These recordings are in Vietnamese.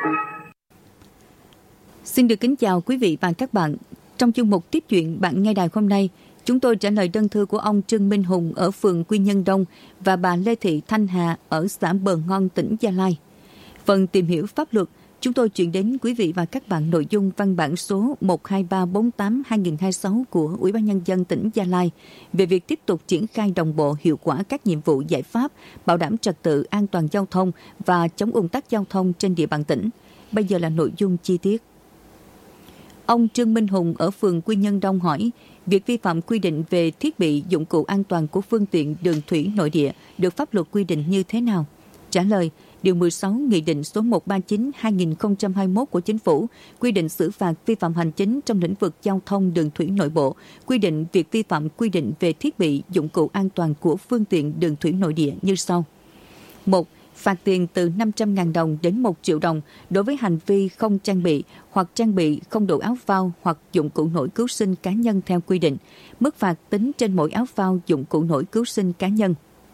Xin được kính chào quý vị và các bạn. Trong chương mục tiếp chuyện bạn nghe đài hôm nay, chúng tôi trả lời đơn thư của ông Trương Minh Hùng ở phường Quy Nhơn Đông và bà Lê Thị Thanh Hà ở xã Bờ Ngon, tỉnh Gia Lai. Phần tìm hiểu pháp luật, chúng tôi chuyển đến quý vị và các bạn nội dung văn bản số 12348/2026 của Ủy ban Nhân dân tỉnh Gia Lai về việc tiếp tục triển khai đồng bộ hiệu quả các nhiệm vụ giải pháp bảo đảm trật tự an toàn giao thông và chống ùn tắc giao thông trên địa bàn tỉnh. Bây giờ là nội dung chi tiết. Ông Trương Minh Hùng ở phường Quy Nhơn Đông hỏi, việc vi phạm quy định về thiết bị dụng cụ an toàn của phương tiện đường thủy nội địa được pháp luật quy định như thế nào? Trả lời, Điều 16 Nghị định số 139/2021 của Chính phủ quy định xử phạt vi phạm hành chính trong lĩnh vực giao thông đường thủy nội bộ, quy định việc vi phạm quy định về thiết bị dụng cụ an toàn của phương tiện đường thủy nội địa như sau. 1. Phạt tiền từ 500.000 đồng đến 1 triệu đồng đối với hành vi không trang bị hoặc trang bị không đủ áo phao hoặc dụng cụ nổi cứu sinh cá nhân theo quy định. Mức phạt tính trên mỗi áo phao dụng cụ nổi cứu sinh cá nhân.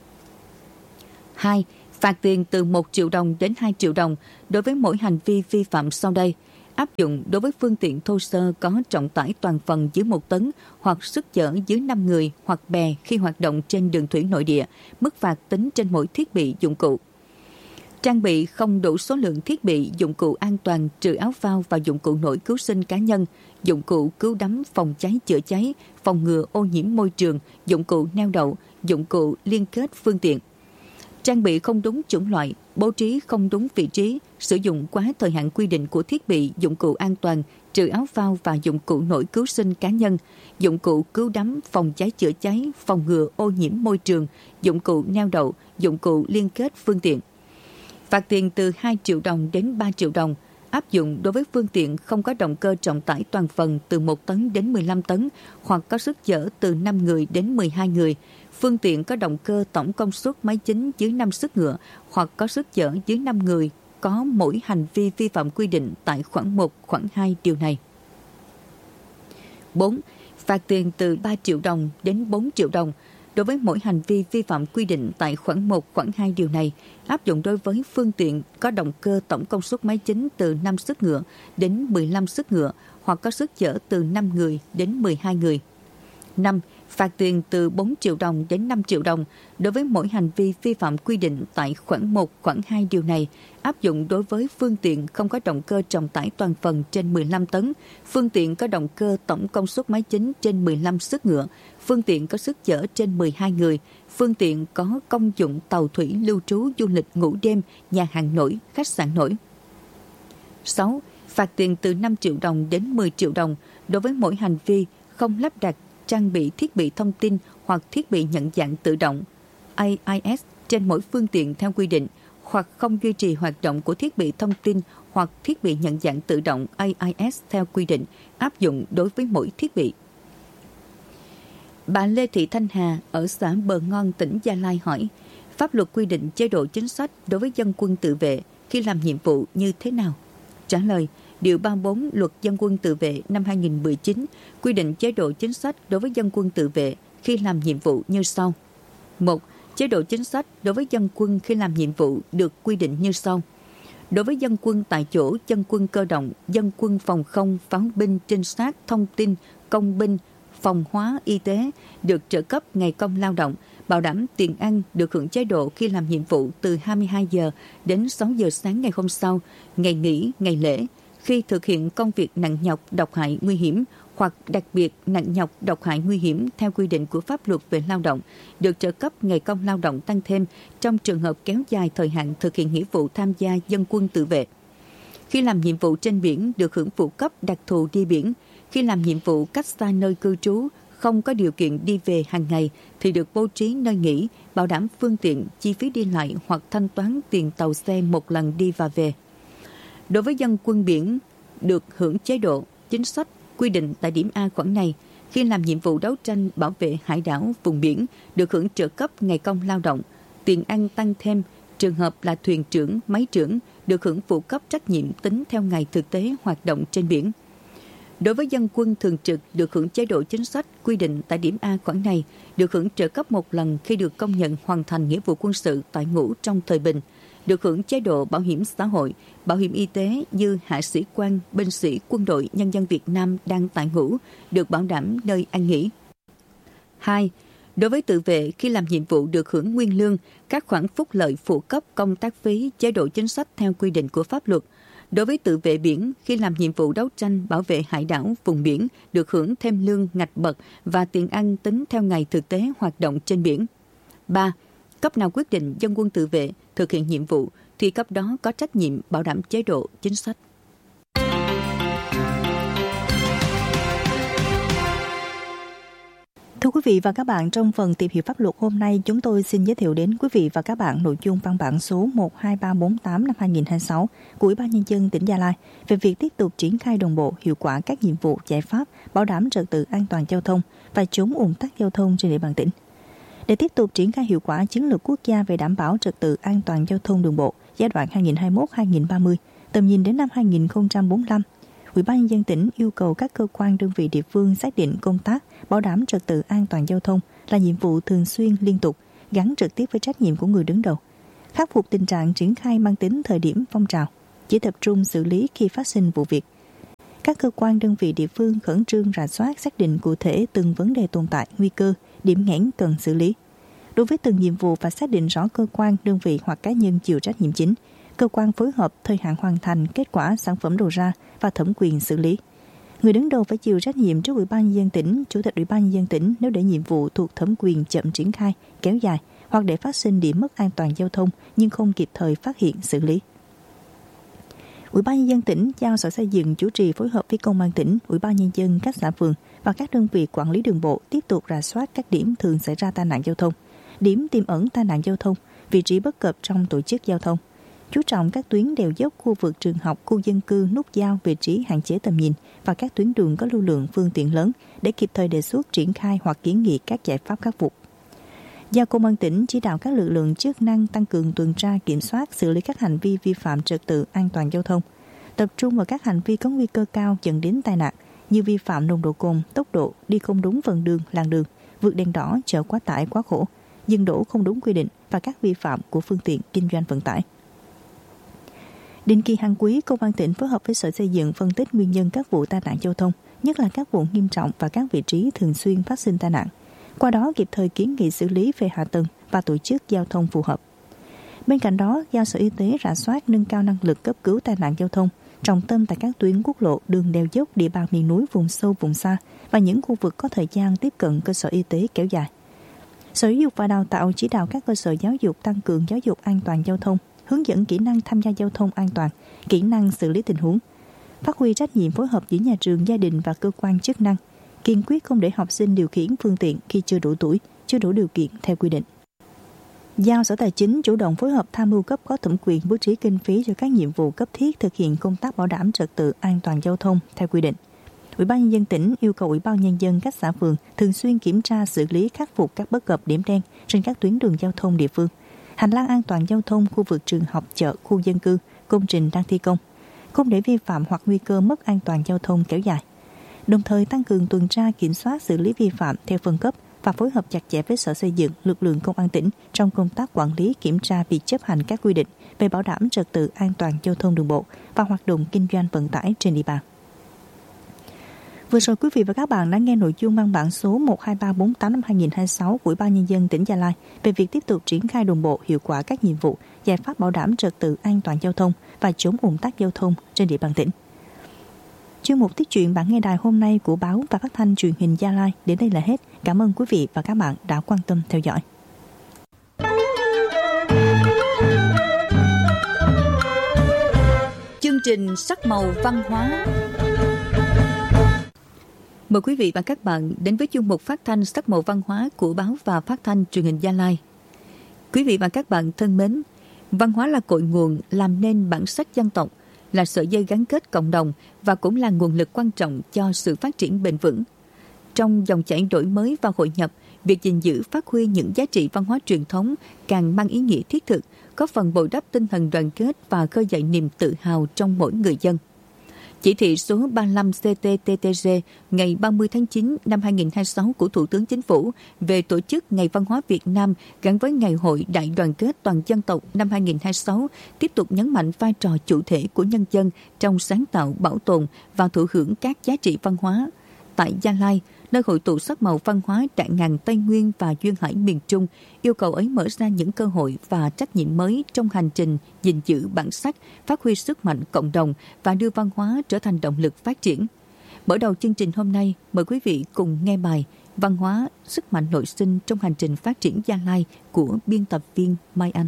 2. Phạt tiền từ 1 triệu đồng đến 2 triệu đồng đối với mỗi hành vi vi phạm sau đây. Áp dụng đối với phương tiện thô sơ có trọng tải toàn phần dưới 1 tấn hoặc sức chở dưới 5 người hoặc bè khi hoạt động trên đường thủy nội địa. Mức phạt tính trên mỗi thiết bị dụng cụ. Trang bị không đủ số lượng thiết bị dụng cụ an toàn trừ áo phao và dụng cụ nổi cứu sinh cá nhân, dụng cụ cứu đắm phòng cháy chữa cháy, phòng ngừa ô nhiễm môi trường, dụng cụ neo đậu, dụng cụ liên kết phương tiện. Trang bị không đúng chủng loại, bố trí không đúng vị trí, sử dụng quá thời hạn quy định của thiết bị dụng cụ an toàn trừ áo phao và dụng cụ nổi cứu sinh cá nhân, dụng cụ cứu đắm phòng cháy chữa cháy, phòng ngừa ô nhiễm môi trường, dụng cụ neo đậu, dụng cụ liên kết phương tiện. Phạt tiền từ 2 triệu đồng đến 3 triệu đồng, áp dụng đối với phương tiện không có động cơ trọng tải toàn phần từ 1 tấn đến 15 tấn hoặc có sức chở từ 5 người đến 12 người, phương tiện có động cơ tổng công suất máy chính dưới 5 sức ngựa hoặc có sức chở dưới 5 người có mỗi hành vi vi phạm quy định tại khoản 1, khoản 2 điều này. 4. Phạt tiền từ 3 triệu đồng đến 4 triệu đồng đối với mỗi hành vi vi phạm quy định tại khoản 1, khoản 2 điều này, áp dụng đối với phương tiện có động cơ tổng công suất máy chính từ 5 sức ngựa đến 15 sức ngựa hoặc có sức chở từ 5 người đến 12 người. 5. Phạt tiền từ 4 triệu đồng đến 5 triệu đồng đối với mỗi hành vi vi phạm quy định tại khoản 1, khoản 2 điều này, áp dụng đối với phương tiện không có động cơ trọng tải toàn phần trên 15 tấn, phương tiện có động cơ tổng công suất máy chính trên 15 sức ngựa, phương tiện có sức chở trên 12 người, phương tiện có công dụng tàu thủy lưu trú du lịch ngủ đêm, nhà hàng nổi, khách sạn nổi. 6. Phạt tiền từ 5 triệu đồng đến 10 triệu đồng đối với mỗi hành vi không lắp đặt trang bị thiết bị thông tin hoặc thiết bị nhận dạng tự động AIS trên mỗi phương tiện theo quy định, hoặc không duy trì hoạt động của thiết bị thông tin hoặc thiết bị nhận dạng tự động AIS theo quy định, áp dụng đối với mỗi thiết bị. Bà Lê Thị Thanh Hà ở xã Bờ Ngon, tỉnh Gia Lai hỏi, pháp luật quy định chế độ chính sách đối với dân quân tự vệ khi làm nhiệm vụ như thế nào? Trả lời, Điều 34 Luật Dân quân tự vệ năm 2019 quy định chế độ chính sách đối với dân quân tự vệ khi làm nhiệm vụ như sau. 1. Chế độ chính sách đối với dân quân khi làm nhiệm vụ được quy định như sau. Đối với dân quân tại chỗ, dân quân cơ động, dân quân phòng không, pháo binh, trinh sát, thông tin, công binh, phòng hóa, y tế được trợ cấp ngày công lao động, bảo đảm tiền ăn, được hưởng chế độ khi làm nhiệm vụ từ 22 giờ đến 6 giờ sáng ngày hôm sau, ngày nghỉ, ngày lễ, khi thực hiện công việc nặng nhọc, độc hại, nguy hiểm hoặc đặc biệt nặng nhọc, độc hại, nguy hiểm theo quy định của pháp luật về lao động, được trợ cấp ngày công lao động tăng thêm trong trường hợp kéo dài thời hạn thực hiện nghĩa vụ tham gia dân quân tự vệ. Khi làm nhiệm vụ trên biển được hưởng phụ cấp đặc thù đi biển. Khi làm nhiệm vụ cách xa nơi cư trú, không có điều kiện đi về hàng ngày thì được bố trí nơi nghỉ, bảo đảm phương tiện, chi phí đi lại hoặc thanh toán tiền tàu xe một lần đi và về. Đối với dân quân biển được hưởng chế độ, chính sách quy định tại điểm A khoản này, khi làm nhiệm vụ đấu tranh bảo vệ hải đảo, vùng biển được hưởng trợ cấp ngày công lao động, tiền ăn tăng thêm, trường hợp là thuyền trưởng, máy trưởng được hưởng phụ cấp trách nhiệm tính theo ngày thực tế hoạt động trên biển. Đối với dân quân thường trực được hưởng chế độ chính sách quy định tại điểm A khoản này, được hưởng trợ cấp một lần khi được công nhận hoàn thành nghĩa vụ quân sự tại ngũ trong thời bình. được hưởng chế độ bảo hiểm xã hội, bảo hiểm y tế như hạ sĩ quan, binh sĩ, quân đội nhân dân Việt Nam đang tại ngũ, được bảo đảm nơi an nghỉ. 2. Đối với tự vệ khi làm nhiệm vụ được hưởng nguyên lương, các khoản phúc lợi phụ cấp, công tác phí, chế độ chính sách theo quy định của pháp luật. Đối với tự vệ biển khi làm nhiệm vụ đấu tranh bảo vệ hải đảo, vùng biển, được hưởng thêm lương ngạch bậc và tiền ăn tính theo ngày thực tế hoạt động trên biển. 3. Cấp nào quyết định dân quân tự vệ thực hiện nhiệm vụ thì cấp đó có trách nhiệm bảo đảm chế độ chính sách. Thưa quý vị và các bạn, trong phần tìm hiểu pháp luật hôm nay, chúng tôi xin giới thiệu đến quý vị và các bạn nội dung văn bản số 12348 năm 2026 của Ủy ban Nhân dân tỉnh Gia Lai về việc tiếp tục triển khai đồng bộ hiệu quả các nhiệm vụ giải pháp bảo đảm trật tự an toàn giao thông và chống ùn tắc giao thông trên địa bàn tỉnh. Để tiếp tục triển khai hiệu quả chiến lược quốc gia về đảm bảo trật tự an toàn giao thông đường bộ giai đoạn 2021-2030, tầm nhìn đến năm 2045, Ủy ban Nhân dân tỉnh yêu cầu các cơ quan đơn vị địa phương xác định công tác bảo đảm trật tự an toàn giao thông là nhiệm vụ thường xuyên liên tục, gắn trực tiếp với trách nhiệm của người đứng đầu. Khắc phục tình trạng triển khai mang tính thời điểm phong trào, chỉ tập trung xử lý khi phát sinh vụ việc. Các cơ quan đơn vị địa phương khẩn trương rà soát xác định cụ thể từng vấn đề tồn tại, nguy cơ, điểm nghẽn cần xử lý. Đối với từng nhiệm vụ và xác định rõ cơ quan, đơn vị hoặc cá nhân chịu trách nhiệm chính, cơ quan phối hợp, thời hạn hoàn thành, kết quả, sản phẩm đầu ra và thẩm quyền xử lý. Người đứng đầu phải chịu trách nhiệm trước Ủy ban Nhân dân tỉnh, Chủ tịch Ủy ban Nhân dân tỉnh nếu để nhiệm vụ thuộc thẩm quyền chậm triển khai, kéo dài hoặc để phát sinh điểm mất an toàn giao thông nhưng không kịp thời phát hiện xử lý. Ủy ban Nhân dân tỉnh giao Sở Xây dựng chủ trì phối hợp với Công an tỉnh, Ủy ban Nhân dân các xã phường và các đơn vị quản lý đường bộ tiếp tục rà soát các điểm thường xảy ra tai nạn giao thông, điểm tiềm ẩn tai nạn giao thông, vị trí bất cập trong tổ chức giao thông. Chú trọng các tuyến đèo dốc, khu vực trường học, khu dân cư, nút giao, vị trí hạn chế tầm nhìn và các tuyến đường có lưu lượng phương tiện lớn để kịp thời đề xuất triển khai hoặc kiến nghị các giải pháp khắc phục. Giao Công an tỉnh chỉ đạo các lực lượng chức năng tăng cường tuần tra kiểm soát, xử lý các hành vi vi phạm trật tự an toàn giao thông, tập trung vào các hành vi có nguy cơ cao dẫn đến tai nạn như vi phạm nồng độ cồn, tốc độ, đi không đúng phần đường, làn đường, vượt đèn đỏ, chở quá tải quá khổ, dừng đỗ không đúng quy định và các vi phạm của phương tiện kinh doanh vận tải. Định kỳ hàng quý, Công an tỉnh phối hợp với Sở Xây dựng phân tích nguyên nhân các vụ tai nạn giao thông, nhất là các vụ nghiêm trọng và các vị trí thường xuyên phát sinh tai nạn. Qua đó kịp thời kiến nghị xử lý về hạ tầng và tổ chức giao thông phù hợp. Bên cạnh đó, giao Sở Y tế rà soát nâng cao năng lực cấp cứu tai nạn giao thông, trọng tâm tại các tuyến quốc lộ, đường đèo dốc, địa bàn miền núi, vùng sâu, vùng xa và những khu vực có thời gian tiếp cận cơ sở y tế kéo dài. Sở Giáo dục và Đào tạo chỉ đạo các cơ sở giáo dục tăng cường giáo dục an toàn giao thông, hướng dẫn kỹ năng tham gia giao thông an toàn, kỹ năng xử lý tình huống, phát huy trách nhiệm phối hợp giữa nhà trường, gia đình và cơ quan chức năng, kiên quyết không để học sinh điều khiển phương tiện khi chưa đủ tuổi, chưa đủ điều kiện theo quy định. Giao Sở Tài chính chủ động phối hợp tham mưu cấp có thẩm quyền bố trí kinh phí cho các nhiệm vụ cấp thiết thực hiện công tác bảo đảm trật tự an toàn giao thông theo quy định. Ủy ban Nhân dân tỉnh yêu cầu Ủy ban Nhân dân các xã phường thường xuyên kiểm tra, xử lý, khắc phục các bất cập, điểm đen trên các tuyến đường giao thông địa phương, hành lang an toàn giao thông, khu vực trường học, chợ, khu dân cư, công trình đang thi công, không để vi phạm hoặc nguy cơ mất an toàn giao thông kéo dài. Đồng thời tăng cường tuần tra, kiểm soát, xử lý vi phạm theo phân cấp và phối hợp chặt chẽ với Sở Xây dựng, lực lượng Công an tỉnh trong công tác quản lý, kiểm tra việc chấp hành các quy định về bảo đảm trật tự an toàn giao thông đường bộ và hoạt động kinh doanh vận tải trên địa bàn. Vừa rồi quý vị và các bạn đã nghe nội dung văn bản số 12348 năm 2026 của Ủy ban Nhân dân tỉnh Gia Lai về việc tiếp tục triển khai đồng bộ hiệu quả các nhiệm vụ, giải pháp bảo đảm trật tự an toàn giao thông và chống ùn tắc giao thông trên địa bàn tỉnh. Chuyên mục Tiết truyện Bạn nghe đài hôm nay của báo và phát thanh truyền hình Gia Lai đến đây là hết. Cảm ơn quý vị và các bạn đã quan tâm theo dõi. Chương trình Sắc màu văn hóa. Mời quý vị và các bạn đến với chuyên mục phát thanh Sắc màu văn hóa của báo và phát thanh truyền hình Gia Lai. Quý vị và các bạn thân mến, văn hóa là cội nguồn làm nên bản sắc dân tộc, là sợi dây gắn kết cộng đồng và cũng là nguồn lực quan trọng cho sự phát triển bền vững. Trong dòng chảy đổi mới và hội nhập, việc gìn giữ phát huy những giá trị văn hóa truyền thống càng mang ý nghĩa thiết thực, có phần bồi đắp tinh thần đoàn kết và khơi dậy niềm tự hào trong mỗi người dân. Chỉ thị số 35 CTTTG ngày 30 tháng 9 năm 2026 của Thủ tướng Chính phủ về tổ chức Ngày Văn hóa Việt Nam gắn với Ngày hội Đại đoàn kết toàn dân tộc năm 2026 tiếp tục nhấn mạnh vai trò chủ thể của nhân dân trong sáng tạo, bảo tồn và thụ hưởng các giá trị văn hóa. Tại Gia Lai, nơi hội tụ sắc màu văn hóa đại ngàn Tây Nguyên và duyên hải miền Trung, yêu cầu ấy mở ra những cơ hội và trách nhiệm mới trong hành trình gìn giữ bản sắc, phát huy sức mạnh cộng đồng và đưa văn hóa trở thành động lực phát triển. Mở đầu chương trình hôm nay, mời quý vị cùng nghe bài Văn hóa, sức mạnh nội sinh trong hành trình phát triển Gia Lai của biên tập viên Mai Anh.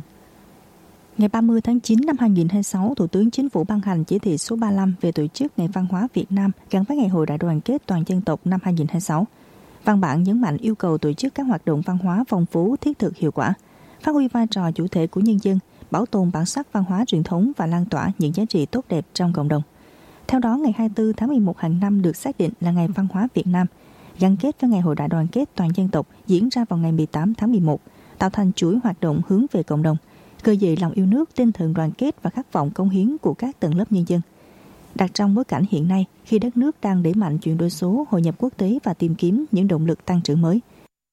Ngày 30 tháng 9 năm 2026, Thủ tướng Chính phủ ban hành chỉ thị số 35 về tổ chức Ngày Văn hóa Việt Nam gắn với Ngày hội Đại đoàn kết toàn dân tộc năm 2026. Văn bản nhấn mạnh yêu cầu tổ chức các hoạt động văn hóa phong phú, thiết thực, hiệu quả, phát huy vai trò chủ thể của nhân dân, bảo tồn bản sắc văn hóa truyền thống và lan tỏa những giá trị tốt đẹp trong cộng đồng. Theo đó, ngày 24 tháng 11 hàng năm được xác định là Ngày Văn hóa Việt Nam, gắn kết với Ngày hội Đại đoàn kết toàn dân tộc diễn ra vào ngày 18 tháng 11, tạo thành chuỗi hoạt động hướng về cộng đồng, khơi dậy lòng yêu nước, tinh thần đoàn kết và khát vọng cống hiến của các tầng lớp nhân dân. Đặt trong bối cảnh hiện nay, khi đất nước đang đẩy mạnh chuyển đổi số, hội nhập quốc tế và tìm kiếm những động lực tăng trưởng mới,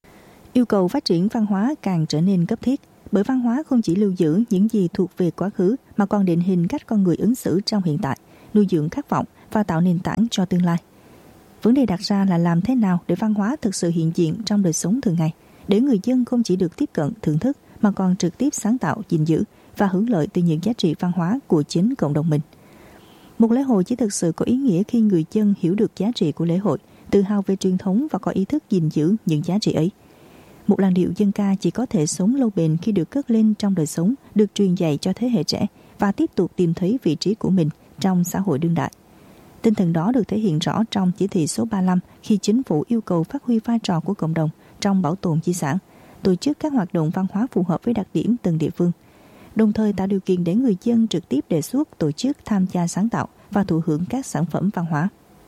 yêu cầu phát triển văn hóa càng trở nên cấp thiết, bởi văn hóa không chỉ lưu giữ những gì thuộc về quá khứ mà còn định hình cách con người ứng xử trong hiện tại, nuôi dưỡng khát vọng và tạo nền tảng cho tương lai. Vấn đề đặt ra là làm thế nào để văn hóa thực sự hiện diện trong đời sống thường ngày, để người dân không chỉ được tiếp cận, thưởng thức mà còn trực tiếp sáng tạo, gìn giữ và hưởng lợi từ những giá trị văn hóa của chính cộng đồng mình. Một lễ hội chỉ thực sự có ý nghĩa khi người dân hiểu được giá trị của lễ hội, tự hào về truyền thống và có ý thức gìn giữ những giá trị ấy. Một làn điệu dân ca chỉ có thể sống lâu bền khi được cất lên trong đời sống, được truyền dạy cho thế hệ trẻ và tiếp tục tìm thấy vị trí của mình trong xã hội đương đại. Tinh thần đó được thể hiện rõ trong chỉ thị số 35 khi chính phủ yêu cầu phát huy vai trò của cộng đồng trong bảo tồn di sản, tổ chức các hoạt động văn hóa phù hợp với đặc điểm từng địa phương, đồng thời tạo điều kiện để người dân trực tiếp đề xuất, tổ chức, tham gia sáng tạo và thụ hưởng các sản phẩm văn hóa.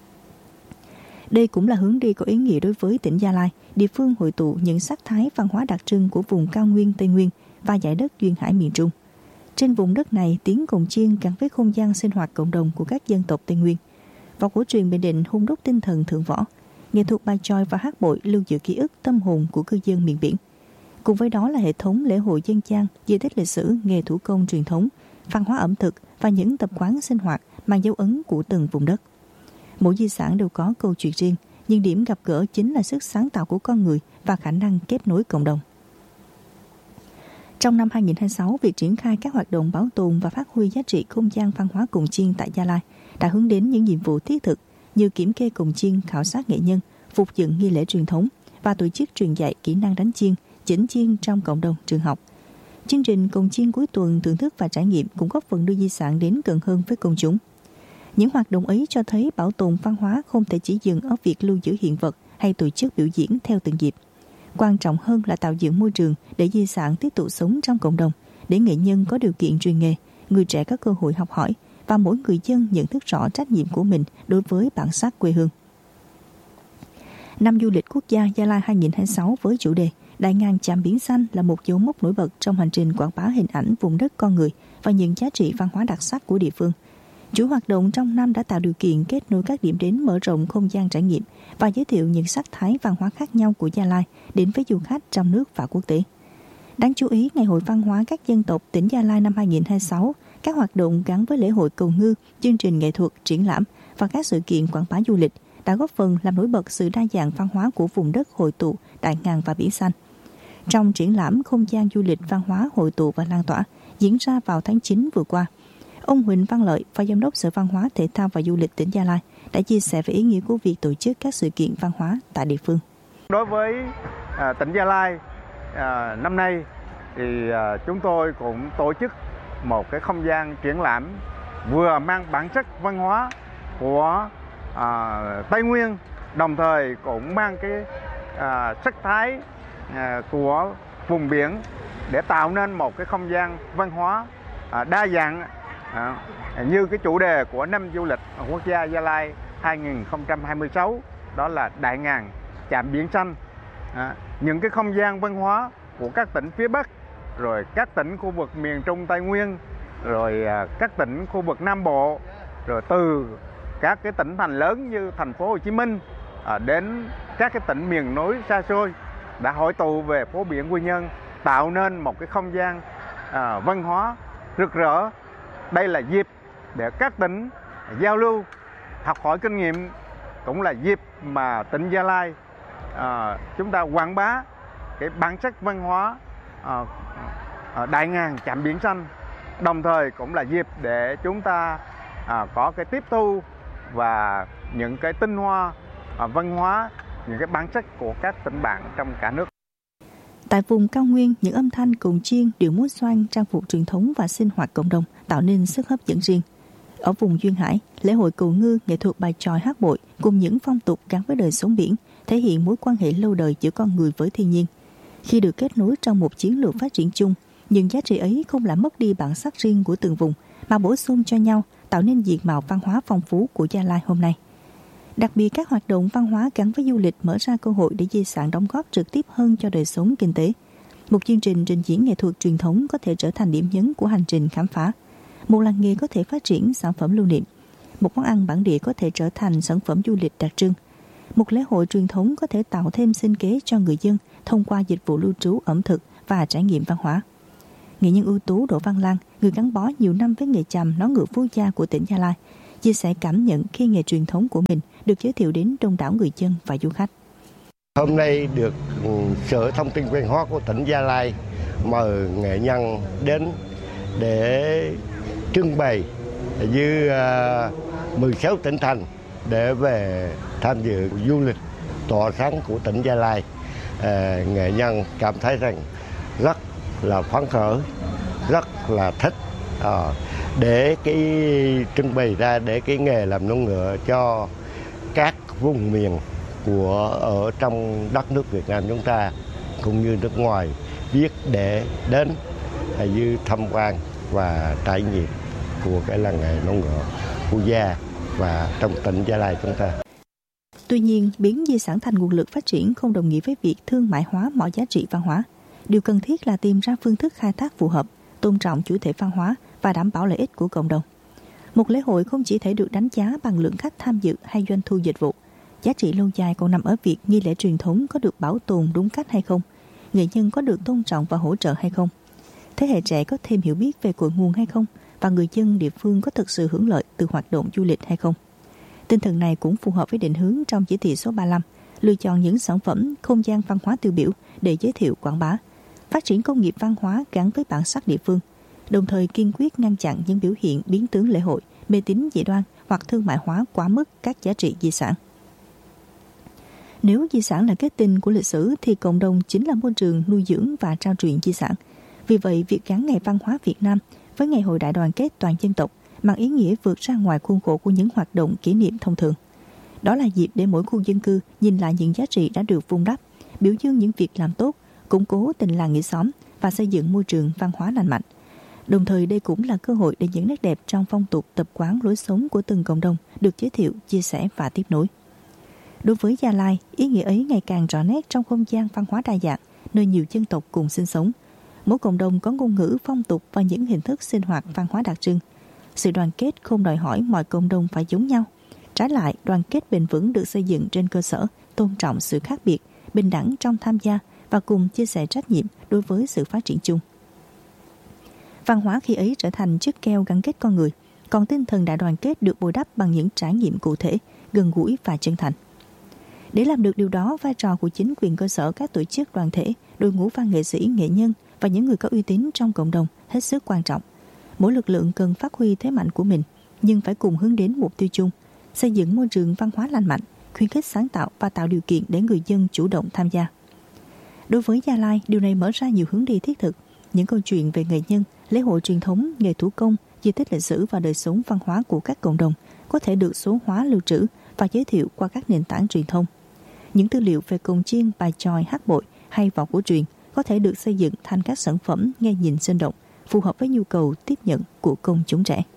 Đây cũng là hướng đi có ý nghĩa đối với tỉnh Gia Lai, địa phương hội tụ những sắc thái văn hóa đặc trưng của vùng cao nguyên Tây Nguyên và dải đất duyên hải miền Trung. Trên vùng đất này, tiếng cồng chiêng gắn với không gian sinh hoạt cộng đồng của các dân tộc Tây Nguyên. Võ cổ truyền Bình Định hun đúc tinh thần thượng võ, nghệ thuật bài chòi và hát bội lưu giữ ký ức tâm hồn của cư dân miền biển. Cùng với đó là hệ thống lễ hội dân gian, di tích lịch sử, nghề thủ công truyền thống, văn hóa ẩm thực và những tập quán sinh hoạt mang dấu ấn của từng vùng đất. Mỗi di sản đều có câu chuyện riêng, nhưng điểm gặp gỡ chính là sức sáng tạo của con người và khả năng kết nối cộng đồng. Trong năm 2026, việc triển khai các hoạt động bảo tồn và phát huy giá trị không gian văn hóa cồng chiêng tại Gia Lai đã hướng đến những nhiệm vụ thiết thực như kiểm kê cồng chiêng, khảo sát nghệ nhân, phục dựng nghi lễ truyền thống và tổ chức truyền dạy kỹ năng đánh chiêng, chỉnh chiêng trong cộng đồng trường học. Chương trình cồng chiêng cuối tuần thưởng thức và trải nghiệm cũng góp phần đưa di sản đến gần hơn với công chúng. Những hoạt động ấy cho thấy bảo tồn văn hóa không thể chỉ dừng ở việc lưu giữ hiện vật hay tổ chức biểu diễn theo từng dịp. Quan trọng hơn là tạo dựng môi trường để di sản tiếp tục sống trong cộng đồng, để nghệ nhân có điều kiện truyền nghề, người trẻ có cơ hội học hỏi và mỗi người dân nhận thức rõ trách nhiệm của mình đối với bản sắc quê hương. Năm du lịch quốc gia Gia Lai 2026 với chủ đề Đại ngàn chạm biển xanh là một dấu mốc nổi bật trong hành trình quảng bá hình ảnh vùng đất con người và những giá trị văn hóa đặc sắc của địa phương. Chuỗi hoạt động trong năm đã tạo điều kiện kết nối các điểm đến, mở rộng không gian trải nghiệm và giới thiệu những sắc thái văn hóa khác nhau của Gia Lai đến với du khách trong nước và quốc tế. Đáng chú ý, Ngày hội Văn hóa các dân tộc tỉnh Gia Lai năm 2026, các hoạt động gắn với lễ hội cầu ngư, chương trình nghệ thuật, triển lãm và các sự kiện quảng bá du lịch đã góp phần làm nổi bật sự đa dạng văn hóa của vùng đất hội tụ đại ngàn và biển xanh. Trong triển lãm không gian du lịch văn hóa hội tụ và lan tỏa diễn ra vào tháng 9 vừa qua, ông Huỳnh Văn Lợi, Phó Giám đốc Sở Văn hóa, Thể thao và Du lịch tỉnh Gia Lai đã chia sẻ về ý nghĩa của việc tổ chức các sự kiện văn hóa tại địa phương. Đối với tỉnh Gia Lai, năm nay thì chúng tôi cũng tổ chức một cái không gian triển lãm vừa mang bản sắc văn hóa của Tây Nguyên, đồng thời cũng mang cái sắc thái của vùng biển để tạo nên một cái không gian văn hóa đa dạng như cái chủ đề của năm du lịch quốc gia Gia Lai 2026, đó là Đại ngàn chạm biển xanh. Những cái không gian văn hóa của các tỉnh phía Bắc, rồi các tỉnh khu vực miền Trung Tây Nguyên, rồi các tỉnh khu vực Nam Bộ, rồi từ các cái tỉnh thành lớn như thành phố Hồ Chí Minh đến các cái tỉnh miền núi xa xôi đã hội tụ về phố biển Quy Nhơn, tạo nên một cái không gian văn hóa rực rỡ. Đây là dịp để các tỉnh giao lưu, học hỏi kinh nghiệm, cũng là dịp mà tỉnh Gia Lai chúng ta quảng bá cái bản sắc văn hóa đại ngàn chạm biển xanh. Đồng thời cũng là dịp để chúng ta có cái tiếp thu và những cái tinh hoa văn hóa, những cái bản sắc của các tỉnh bạn trong cả nước. Tại vùng cao nguyên, những âm thanh cồng chiêng, điệu múa xoan, trang phục truyền thống và sinh hoạt cộng đồng tạo nên sức hấp dẫn riêng. Ở vùng duyên hải, lễ hội cầu ngư, nghệ thuật bài chòi hát bội cùng những phong tục gắn với đời sống biển thể hiện mối quan hệ lâu đời giữa con người với thiên nhiên. Khi được kết nối trong một chiến lược phát triển chung, những giá trị ấy không làm mất đi bản sắc riêng của từng vùng mà bổ sung cho nhau, tạo nên diện mạo văn hóa phong phú của Gia Lai hôm nay. Đặc biệt, các hoạt động văn hóa gắn với du lịch mở ra cơ hội để di sản đóng góp trực tiếp hơn cho đời sống kinh tế. Một chương trình trình diễn nghệ thuật truyền thống có thể trở thành điểm nhấn của hành trình khám phá. Một làng nghề có thể phát triển sản phẩm lưu niệm. Một món ăn bản địa có thể trở thành sản phẩm du lịch đặc trưng. Một lễ hội truyền thống có thể tạo thêm sinh kế cho người dân thông qua dịch vụ lưu trú ẩm thực và trải nghiệm văn hóa. Nghệ nhân ưu tú Đỗ Văn Lan, người gắn bó nhiều năm với nghề chàm nón ngựa Phú Gia của tỉnh Gia Lai, chia sẻ cảm nhận khi nghề truyền thống của mình được giới thiệu đến đông đảo người dân và du khách. Hôm nay được Sở Thông tin Văn hóa của tỉnh Gia Lai mời nghệ nhân đến để trưng bày với 16 tỉnh thành để về tham dự du lịch tỏa sáng của tỉnh Gia Lai. Nghệ nhân cảm thấy rằng rất là phấn khởi, rất là thích để cái trưng bày ra để cái nghề làm nón ngựa cho các vùng miền ở trong đất nước Việt Nam chúng ta cũng như nước ngoài biết để đến như tham quan và trải nghiệm của cái làng nghề nón ngựa Phú Gia và trong tỉnh Gia Lai chúng ta. Tuy nhiên, biến di sản thành nguồn lực phát triển không đồng nghĩa với việc thương mại hóa mọi giá trị văn hóa. Điều cần thiết là tìm ra phương thức khai thác phù hợp, tôn trọng chủ thể văn hóa và đảm bảo lợi ích của cộng đồng. Một lễ hội không chỉ thể được đánh giá bằng lượng khách tham dự hay doanh thu dịch vụ. Giá trị lâu dài còn nằm ở việc nghi lễ truyền thống có được bảo tồn đúng cách hay không, nghệ nhân có được tôn trọng và hỗ trợ hay không, thế hệ trẻ có thêm hiểu biết về cội nguồn hay không, và người dân địa phương có thực sự hưởng lợi từ hoạt động du lịch hay không. Tinh thần này cũng phù hợp với định hướng trong chỉ thị số 35, lựa chọn những sản phẩm không gian văn hóa tiêu biểu để giới thiệu quảng bá, phát triển công nghiệp văn hóa gắn với bản sắc địa phương, đồng thời kiên quyết ngăn chặn những biểu hiện biến tướng lễ hội, mê tín dị đoan hoặc thương mại hóa quá mức các giá trị di sản. Nếu di sản là kết tinh của lịch sử thì cộng đồng chính là môi trường nuôi dưỡng và trao truyền di sản. Vì vậy, việc gắn Ngày Văn hóa Việt Nam với Ngày Hội Đại đoàn kết toàn dân tộc mang ý nghĩa vượt ra ngoài khuôn khổ của những hoạt động kỷ niệm thông thường. Đó là dịp để mỗi khu dân cư nhìn lại những giá trị đã được vun đắp, biểu dương những việc làm tốt, củng cố tình làng nghĩa xóm và xây dựng môi trường văn hóa lành mạnh. Đồng thời, đây cũng là cơ hội để những nét đẹp trong phong tục tập quán lối sống của từng cộng đồng được giới thiệu, chia sẻ và tiếp nối. Đối với Gia Lai, ý nghĩa ấy ngày càng rõ nét trong không gian văn hóa đa dạng, nơi nhiều dân tộc cùng sinh sống. Mỗi cộng đồng có ngôn ngữ, phong tục và những hình thức sinh hoạt văn hóa đặc trưng. Sự đoàn kết không đòi hỏi mọi cộng đồng phải giống nhau. Trái lại, đoàn kết bền vững được xây dựng trên cơ sở tôn trọng sự khác biệt, bình đẳng trong tham gia và cùng chia sẻ trách nhiệm đối với sự phát triển chung. Văn hóa khi ấy trở thành chiếc keo gắn kết con người, còn tinh thần đại đoàn kết được bồi đắp bằng những trải nghiệm cụ thể, gần gũi và chân thành. Để làm được điều đó, vai trò của chính quyền cơ sở, các tổ chức đoàn thể, đội ngũ văn nghệ sĩ, nghệ nhân và những người có uy tín trong cộng đồng hết sức quan trọng. Mỗi lực lượng cần phát huy thế mạnh của mình, nhưng phải cùng hướng đến mục tiêu chung, xây dựng môi trường văn hóa lành mạnh, khuyến khích sáng tạo và tạo điều kiện để người dân chủ động tham gia. Đối với Gia Lai, điều này mở ra nhiều hướng đi thiết thực. Những câu chuyện về nghệ nhân, lễ hội truyền thống, nghề thủ công, di tích lịch sử và đời sống văn hóa của các cộng đồng có thể được số hóa, lưu trữ và giới thiệu qua các nền tảng truyền thông. Những tư liệu về cồng chiêng, bài chòi, hát bội hay võ cổ truyền có thể được xây dựng thành các sản phẩm nghe nhìn sinh động, phù hợp với nhu cầu tiếp nhận của công chúng trẻ.